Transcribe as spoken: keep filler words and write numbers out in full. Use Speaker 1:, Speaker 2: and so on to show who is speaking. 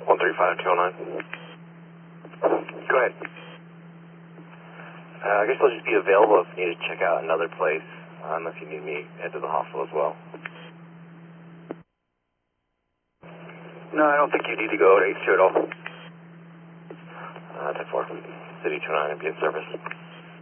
Speaker 1: one three five two oh nine.
Speaker 2: Go ahead.
Speaker 1: Uh, I guess I'll just be available if you need to check out another place, uh, unless you need me to head to the hospital as well.
Speaker 2: No, I don't think you need to go to H two at all.
Speaker 1: Uh, ten four. City two nine, be in service.